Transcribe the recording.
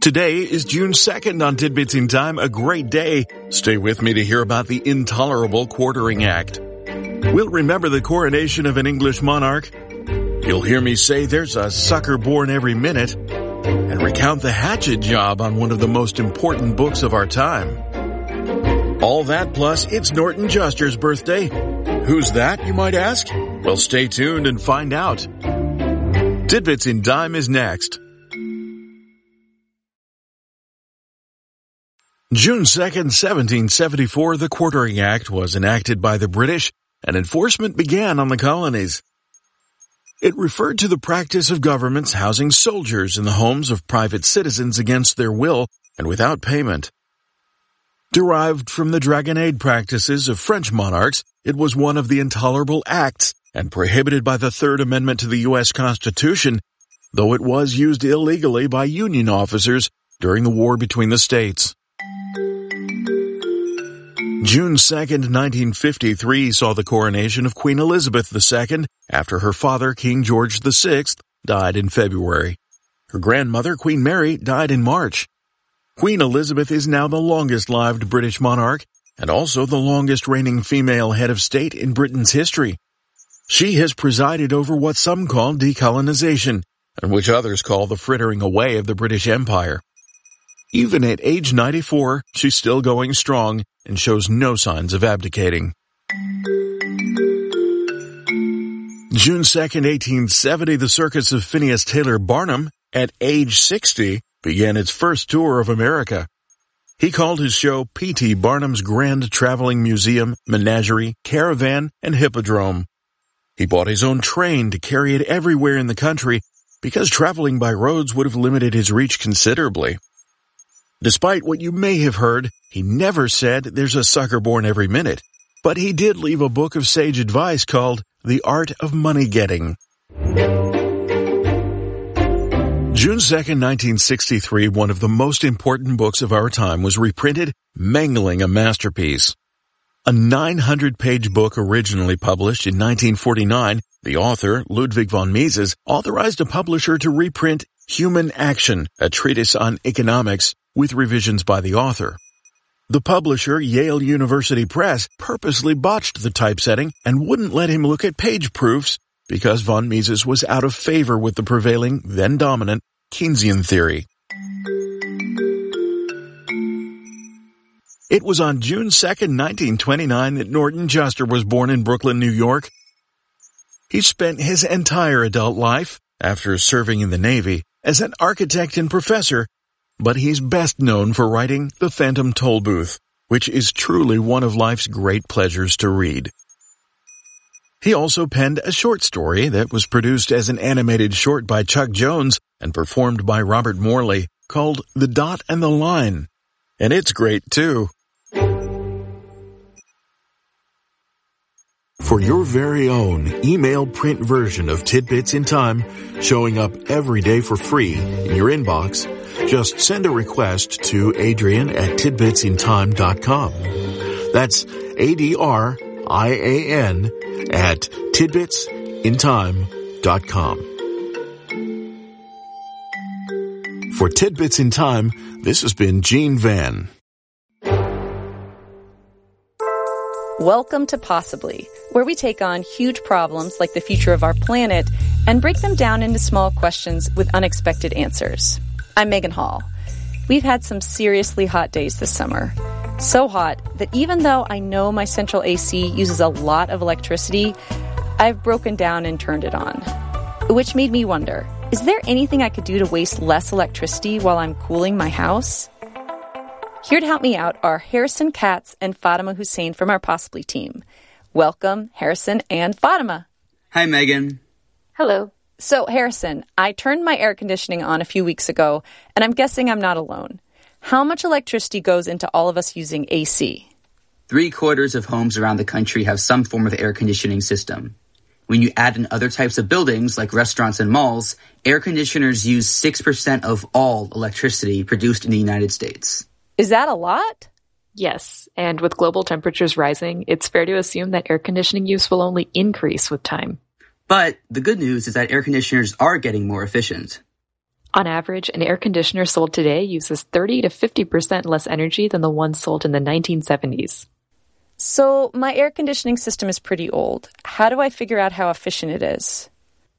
Today is June 2nd on Tidbits in Time, a great day. Stay with me to hear about the intolerable Quartering Act. We'll remember the coronation of an English monarch. You'll hear me say there's a sucker born every minute, and recount the hatchet job on one of the most important books of our time. All that plus it's Norton Juster's birthday. Who's that, you might ask? Well, stay tuned and find out. Tidbits in Time is next. June 2nd, 1774, the Quartering Act was enacted by the British, and enforcement began on the colonies. It referred to the practice of governments housing soldiers in the homes of private citizens against their will and without payment. Derived from the dragonnade practices of French monarchs, it was one of the intolerable acts and prohibited by the Third Amendment to the U.S. Constitution, though it was used illegally by Union officers during the war between the states. June 2nd, 1953 saw the coronation of Queen Elizabeth II after her father, King George VI, died in February. Her grandmother, Queen Mary, died in March. Queen Elizabeth is now the longest-lived British monarch and also the longest reigning female head of state in Britain's history. She has presided over what some call decolonization and which others call the frittering away of the British Empire. Even at age 94, she's still going strong and shows no signs of abdicating. June 2nd, 1870, the circus of Phineas Taylor Barnum, at age 60, began its first tour of America. He called his show P.T. Barnum's Grand Traveling Museum, Menagerie, Caravan, and Hippodrome. He bought his own train to carry it everywhere in the country because traveling by roads would have limited his reach considerably. Despite what you may have heard, he never said there's a sucker born every minute, but he did leave a book of sage advice called The Art of Money Getting. June 2nd, 1963, one of the most important books of our time was reprinted, mangling a masterpiece. A 900-page book originally published in 1949, the author, Ludwig von Mises, authorized a publisher to reprint Human Action, a treatise on economics, with revisions by the author. The publisher, Yale University Press, purposely botched the typesetting and wouldn't let him look at page proofs because von Mises was out of favor with the prevailing, then dominant, Keynesian theory. It was on June 2nd, 1929 that Norton Juster was born in Brooklyn, New York. He spent his entire adult life, after serving in the Navy, as an architect and professor, but he's best known for writing The Phantom Tollbooth, which is truly one of life's great pleasures to read. He also penned a short story that was produced as an animated short by Chuck Jones and performed by Robert Morley called The Dot and the Line. And it's great, too. For your very own email print version of Tidbits in Time, showing up every day for free in your inbox, just send a request to Adrian at tidbitsintime.com. That's ADRIAN at tidbitsintime.com. For Tidbits in Time, this has been Gene Van. Welcome to Possibly, where we take on huge problems like the future of our planet and break them down into small questions with unexpected answers. I'm Megan Hall. We've had some seriously hot days this summer. So hot that even though I know my central AC uses a lot of electricity, I've broken down and turned it on. Which made me wonder, is there anything I could do to waste less electricity while I'm cooling my house? Here to help me out are Harrison Katz and Fatima Hussein from our Possibly team. Welcome, Harrison and Fatima. Hi, Megan. Hello. So, Harrison, I turned my air conditioning on a few weeks ago, and I'm guessing I'm not alone. How much electricity goes into all of us using AC? 3/4 of homes around the country have some form of air conditioning system. When you add in other types of buildings, like restaurants and malls, air conditioners use 6% of all electricity produced in the United States. Is that a lot? Yes, and with global temperatures rising, it's fair to assume that air conditioning use will only increase with time. But the good news is that air conditioners are getting more efficient. On average, an air conditioner sold today uses 30 to 50% less energy than the one sold in the 1970s. So my air conditioning system is pretty old. How do I figure out how efficient it is?